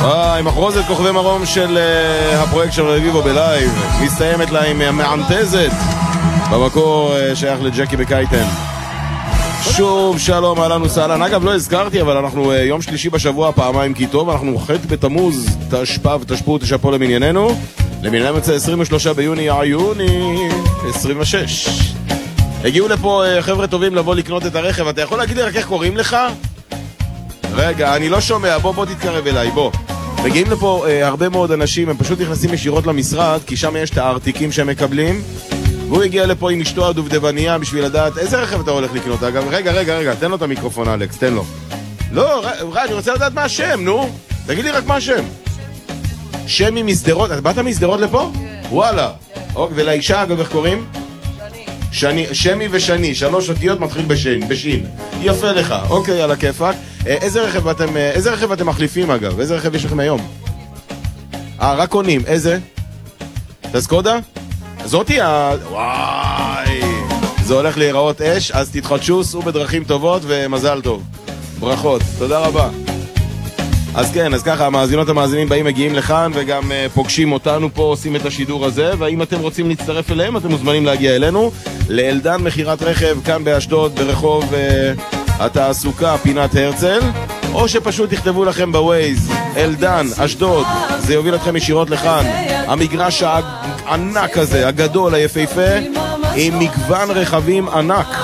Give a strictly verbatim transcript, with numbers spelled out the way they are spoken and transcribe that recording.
אה, עם מחרוזת כוכבי מרום של uh, הפרויקט של רביבו בלייב. מסתיימת לה עם מענטזת. במקור uh, שייך לג'קי בקייטן. שוב שלום, אהלן וסהלן. אגב, לא הזכרתי, אבל אנחנו uh, יום שלישי בשבוע, פעמיים כי טוב. אנחנו ח' בתמוז, תשפ"ב, תשפ"ו, תשפ"ו למנייננו. למנייננו יוצא עשרים ושלושה ביוני, יוני עשרים ושש. הגיעו לפה uh, חבר'ה טובים לבוא לקנות את הרכב. אתה יכול להגיד לי רק איך קוראים לך? רגע, אני לא שומע, בוא בוא תתקרב אליי, בוא. מגיעים לפה אה, הרבה מאוד אנשים, הם פשוט נכנסים ישירות למשרד, כי שם יש את הארטיקים שהם מקבלים, והוא הגיע לפה עם אשתו הדובדבניה בשביל לדעת איזה רכב אתה הולך לקנות. אגב, רגע, רגע, רגע, תן לו את המיקרופון, אלכס, תן לו. לא, רגע, אני רוצה לדעת מה השם, נו. תגיד לי רק מה השם. שמי מסדרות, את באת מסדרות לפה? וואלה. אוקיי, ולאישה, אגב, איך קוראים? שני, שמי ושני, שלוש אותיות מתחיל בשין, בשין. יפה לך, אוקיי, על הכיפק. איזה רכב אתם, איזה רכב אתם מחליפים אגב? איזה רכב יש לכם היום? אה, רק עונים, איזה? תסקודה? זאתי ה... וואי, זה הולך להיראות אש, אז תתחדשו, סעו בדרכים טובות ומזל טוב. ברכות, תודה רבה. אז כן, אז ככה, המאזינות המאזינים באים מגיעים לכאן וגם uh, פוגשים אותנו פה, עושים את השידור הזה, והאם אתם רוצים להצטרף אליהם, אתם מוזמנים להגיע אלינו לאלדן מחירת רכב כאן באשדוד, ברחוב uh, התעסוקה, פינת הרצל, או שפשוט תכתבו לכם בווייז, אלדן, אשדוד, זה יוביל אתכם ישירות לכאן. המגרש הענק הזה, הגדול, היפהפה, עם מגוון רכבים ענק.